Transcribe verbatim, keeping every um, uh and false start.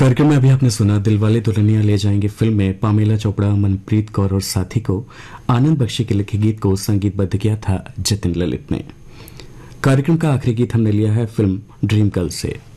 कार्यक्रम में अभी आपने सुना दिलवाले दुल्हनिया ले जाएंगे फिल्म में पामेला चोपड़ा, मनप्रीत कौर और साथी को आनंद बख्शी के लिखे गीत को संगीतबद्ध किया था जतिन ललित ने। कार्यक्रम का आखिरी गीत हमने लिया है फिल्म ड्रीम गर्ल से।